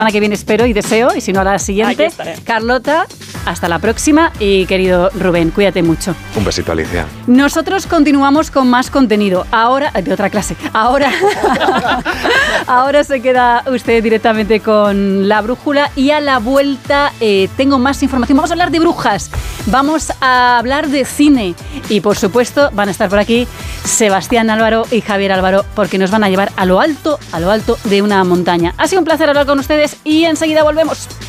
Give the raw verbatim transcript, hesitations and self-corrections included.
semana que viene espero y deseo, y si no a la siguiente. Carlota, hasta la próxima y querido Rubén, cuídate mucho. Un besito, Alicia. Nosotros continuamos con más contenido, ahora, de otra clase, ahora, ahora se queda usted directamente con La Brújula y a la vuelta eh, tengo más información, vamos a hablar de brujas, vamos a hablar de cine y por supuesto van a estar por aquí Sebastián Álvaro y Javier Álvaro porque nos van a llevar a lo alto, a lo alto de una montaña. Ha sido un placer hablar con ustedes y enseguida volvemos.